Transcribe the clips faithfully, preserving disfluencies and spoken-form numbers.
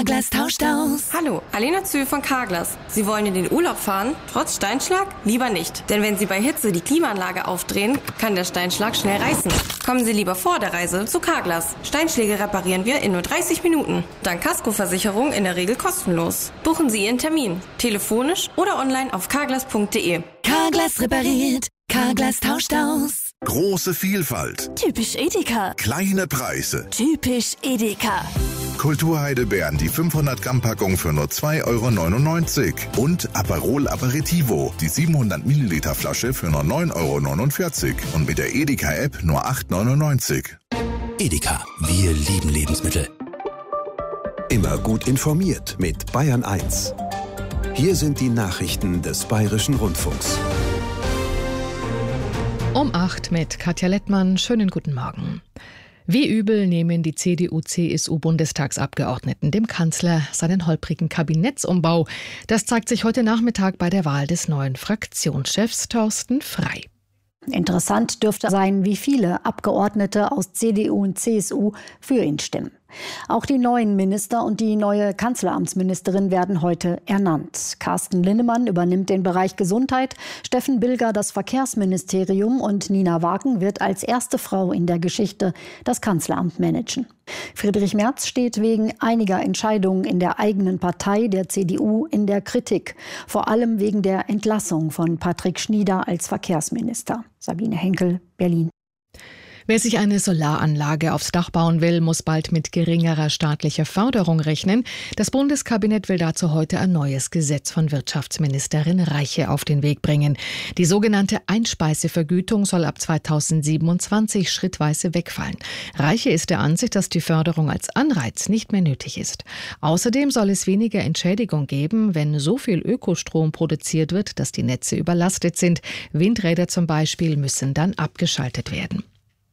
Carglass tauscht aus. Hallo, Alena Zühl von Carglass. Sie wollen in den Urlaub fahren? Trotz Steinschlag? Lieber nicht. Denn wenn Sie bei Hitze die Klimaanlage aufdrehen, kann der Steinschlag schnell reißen. Kommen Sie lieber vor der Reise zu Carglass. Steinschläge reparieren wir in nur dreißig Minuten. Dank Kaskoversicherung in der Regel kostenlos. Buchen Sie Ihren Termin. Telefonisch oder online auf carglass punkt de. Carglass repariert. Carglass tauscht aus. Große Vielfalt. Typisch Edeka. Kleine Preise. Typisch Edeka. Kulturheidelbeeren, die fünfhundert Gramm Packung für nur zwei Euro neunundneunzig. Und Aperol Aperitivo, die siebenhundert Milliliter Flasche für nur neun Euro neunundvierzig. Und mit der Edeka-App nur acht Euro neunundneunzig. Edeka, wir lieben Lebensmittel. Immer gut informiert mit Bayern eins. Hier sind die Nachrichten des Bayerischen Rundfunks. Um acht mit Katja Lettmann. Schönen guten Morgen. Wie übel nehmen die C D U-C S U-Bundestagsabgeordneten dem Kanzler seinen holprigen Kabinettsumbau. Das zeigt sich heute Nachmittag bei der Wahl des neuen Fraktionschefs Thorsten Frey. Interessant dürfte sein, wie viele Abgeordnete aus C D U und C S U für ihn stimmen. Auch die neuen Minister und die neue Kanzleramtsministerin werden heute ernannt. Carsten Linnemann übernimmt den Bereich Gesundheit, Steffen Bilger das Verkehrsministerium und Nina Wagen wird als erste Frau in der Geschichte das Kanzleramt managen. Friedrich Merz steht wegen einiger Entscheidungen in der eigenen Partei, der C D U, in der Kritik. Vor allem wegen der Entlassung von Patrick Schnieder als Verkehrsminister. Sabine Henkel, Berlin. Wer sich eine Solaranlage aufs Dach bauen will, muss bald mit geringerer staatlicher Förderung rechnen. Das Bundeskabinett will dazu heute ein neues Gesetz von Wirtschaftsministerin Reiche auf den Weg bringen. Die sogenannte Einspeisevergütung soll ab zweitausendsiebenundzwanzig schrittweise wegfallen. Reiche ist der Ansicht, dass die Förderung als Anreiz nicht mehr nötig ist. Außerdem soll es weniger Entschädigung geben, wenn so viel Ökostrom produziert wird, dass die Netze überlastet sind. Windräder zum Beispiel müssen dann abgeschaltet werden.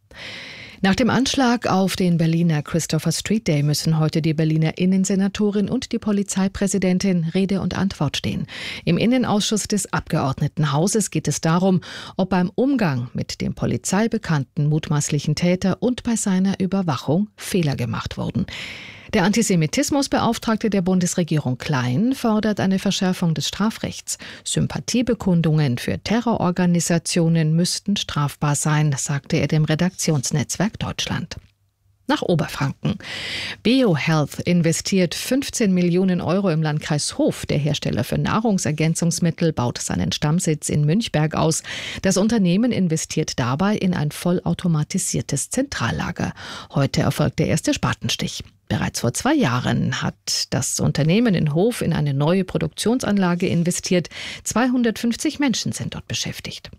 Nach dem Anschlag auf den Berliner Christopher Street Day müssen heute die Berliner Innensenatorin und die Polizeipräsidentin Rede und Antwort stehen. Im Innenausschuss des Abgeordnetenhauses geht es darum, ob beim Umgang mit dem polizeibekannten mutmaßlichen Täter und bei seiner Überwachung Fehler gemacht wurden. Der Antisemitismusbeauftragte der Bundesregierung Klein fordert eine Verschärfung des Strafrechts. Sympathiebekundungen für Terrororganisationen müssten strafbar sein, sagte er dem Redaktionsnetzwerk Deutschland. Nach Oberfranken. BioHealth investiert fünfzehn Millionen Euro im Landkreis Hof. Der Hersteller für Nahrungsergänzungsmittel baut seinen Stammsitz in Münchberg aus. Das Unternehmen investiert dabei in ein vollautomatisiertes Zentrallager. Heute erfolgt der erste Spatenstich. Bereits vor zwei Jahren hat das Unternehmen in Hof in eine neue Produktionsanlage investiert. zweihundertfünfzig Menschen sind dort beschäftigt.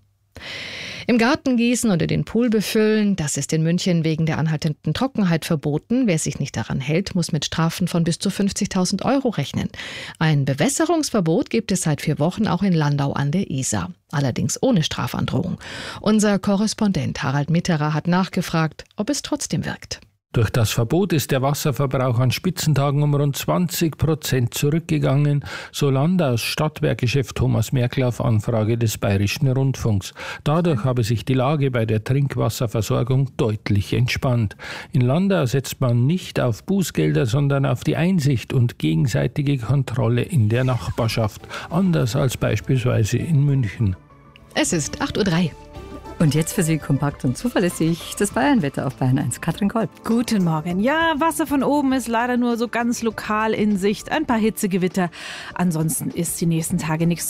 Im Garten gießen oder den Pool befüllen, das ist in München wegen der anhaltenden Trockenheit verboten. Wer sich nicht daran hält, muss mit Strafen von bis zu fünfzigtausend Euro rechnen. Ein Bewässerungsverbot gibt es seit vier Wochen auch in Landau an der Isar. Allerdings ohne Strafandrohung. Unser Korrespondent Harald Mitterer hat nachgefragt, ob es trotzdem wirkt. Durch das Verbot ist der Wasserverbrauch an Spitzentagen um rund zwanzig Prozent zurückgegangen, so Landaus Stadtwerkchef Thomas Merkel auf Anfrage des Bayerischen Rundfunks. Dadurch habe sich die Lage bei der Trinkwasserversorgung deutlich entspannt. In Landau setzt man nicht auf Bußgelder, sondern auf die Einsicht und gegenseitige Kontrolle in der Nachbarschaft, anders als beispielsweise in München. Es ist acht Uhr drei. Und jetzt für Sie kompakt und zuverlässig das Bayernwetter auf Bayern eins. Katrin Kolb. Guten Morgen. Ja, Wasser von oben ist leider nur so ganz lokal in Sicht. Ein paar Hitzegewitter. Ansonsten ist die nächsten Tage nichts